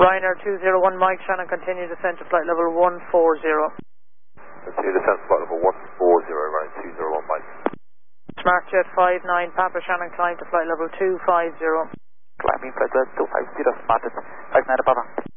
Ryanair 201 Mike, Shannon, continue descent to flight level 140. Continue descent to flight level 140, Ryanair 201 Mike. Smart Jet 59, Papa Shannon, climb to flight level 250. Climbing flight level 250, Smart Jet 59, Papa.